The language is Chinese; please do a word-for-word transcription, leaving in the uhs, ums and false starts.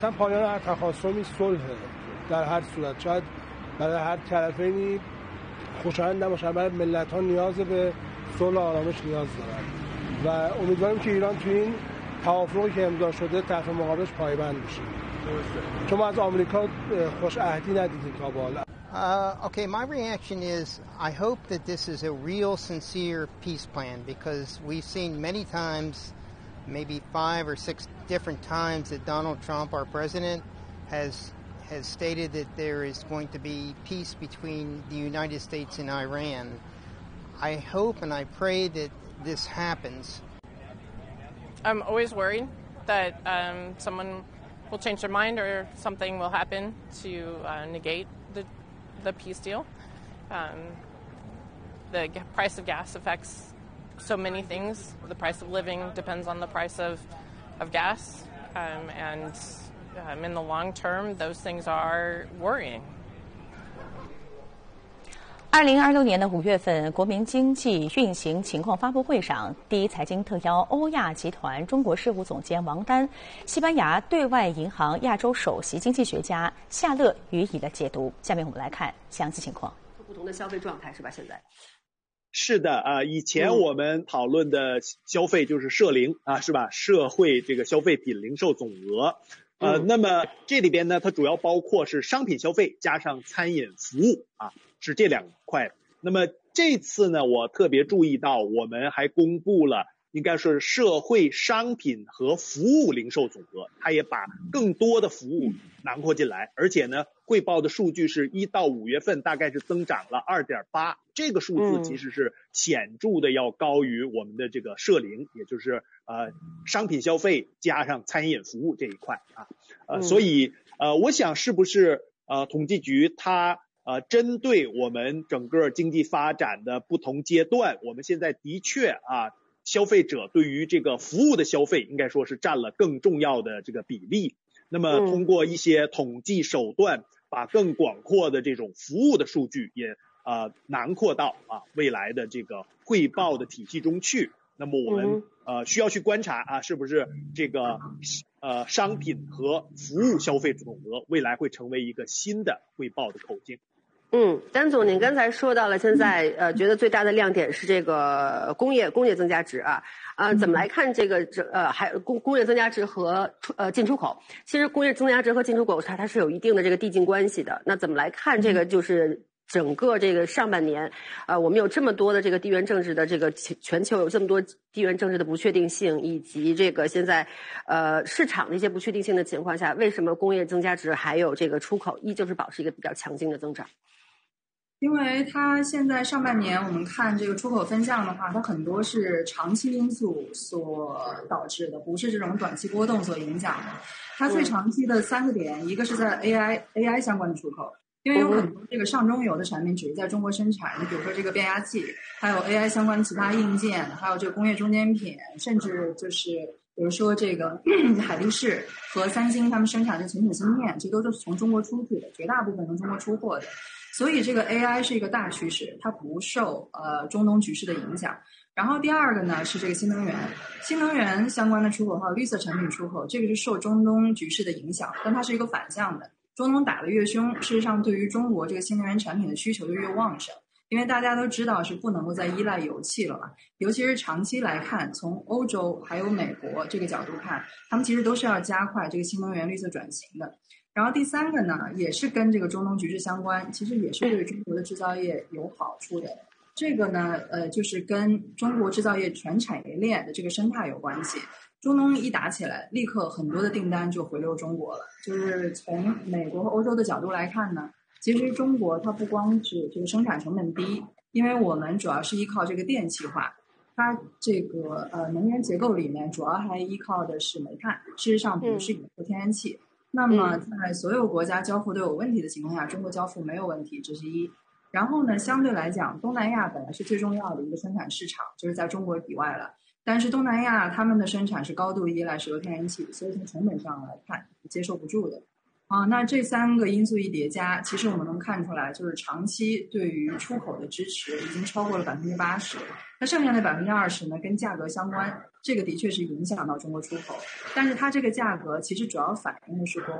مثلا پایان هر تخاصمی صلح در هر صورت شاید برای هر طرفینی خوشایند نباشه، برای ملت ها نیاز به صلح و آرامش نیاز دارند و امیدواریم که ایران تو این توافقی که امضا شده طرف مقابلش پایبند بشه. چون ما از آمریکا خوش عهدی ندیدیم تا به حالا. Uh, okay, my reaction is I hope that this is a real, sincere peace plan because we've seen many times, maybe five or six different times that Donald Trump, our president, has has stated that there is going to be peace between the United States and Iran. I hope and I pray that this happens. I'm always worried that um, someone will change their mind or something will happen to uh, negate the the peace deal. Um, the g- price of gas affects so many things. The price of living depends on the price of of gas, um, and um, in the long term, those things are worrying. 二零二六年的五月份，国民经济运行情况发布会上，第一财经特邀欧亚集团中国事务总监王丹、西班牙对外银行亚洲首席经济学家夏乐予以了解读。下面我们来看详细情况。 不同的消费状态是吧？现在是的啊，以前我们讨论的消费就是社零啊，是吧？社会这个消费品零售总额。呃，那么这里边呢，它主要包括是商品消费加上餐饮服务啊，是这两块。那么这次呢，我特别注意到，我们还公布了应该说是社会商品和服务零售总额，它也把更多的服务囊括进来，而且呢，汇报的数据是一到五月份大概是增长了 二点八， 这个数字其实是显著的要高于我们的这个社零，也就是呃商品消费加上餐饮服务这一块啊，呃，所以呃，我想是不是呃统计局它呃针对我们整个经济发展的不同阶段，我们现在的确啊。消费者对于这个服务的消费应该说是占了更重要的这个比例，那么通过一些统计手段，把更广阔的这种服务的数据也呃囊括到啊未来的这个汇报的体系中去。那么我们呃需要去观察啊，是不是这个呃商品和服务消费总额未来会成为一个新的汇报的口径。 嗯，丹总，您刚才说到了，现在呃，觉得最大的亮点是这个工业工业增加值啊，啊，怎么来看这个这呃还工工业增加值和出呃进出口？其实工业增加值和进出口它它是有一定的这个递进关系的。那怎么来看这个就是整个这个上半年，呃，我们有这么多的这个地缘政治的这个全球有这么多地缘政治的不确定性，以及这个现在呃市场的一些不确定性的情况下，为什么工业增加值还有这个出口依旧是保持一个比较强劲的增长？ 因为它现在上半年我们看这个出口分项的话，它很多是长期因素所导致的，不是这种短期波动所影响的。它最长期的三个点，一个是在 A I A I 相关的出口，因为有很多这个上中游的产品只是在中国生产，你比如说这个变压器，还有 A I 相关其他硬件，还有这个工业中间品，甚至就是比如说这个海力士和三星他们生产的全品芯片，这都是从中国出去的，绝大部分从中国出货的。所以这个 A I 是一个大趋势，它不受呃中东局势的影响。然后第二个呢是这个新能源，新能源相关的出口还有绿色产品出口，这个是受中东局势的影响，但它是一个反向的。中东打得越凶，事实上对于中国这个新能源产品的需求就越旺盛，因为大家都知道是不能够再依赖油气了嘛，尤其是长期来看，从欧洲还有美国这个角度看，他们其实都是要加快这个新能源绿色转型的。然后第三个呢，也是跟这个中东局势相关，其实也是对中国的制造业有好处的。这个呢，呃，就是跟中国制造业全产业链的这个生态有关系。中东一打起来，立刻很多的订单就回流中国了。就是从美国和欧洲的角度来看呢，其实中国它不光是这个生产成本低，因为我们主要是依靠这个电气化，它这个呃能源结构里面主要还依靠的是煤炭，事实上不是和天然气。那么在所有国家交付都有问题的情况下，中国交付没有问题，这是一。然后呢，相对来讲，东南亚本来是最重要的一个生产市场，就是在中国以外了。但是东南亚他们的生产是高度依赖石油天然气，所以从成本上来看是接受不住的。 啊，那这三个因素一叠加，其实我们能看出来，就是长期对于出口的支持已经超过了百分之八十。那剩下的百分之二十呢，跟价格相关，这个的确是影响到中国出口，但是它这个价格其实主要反映的是国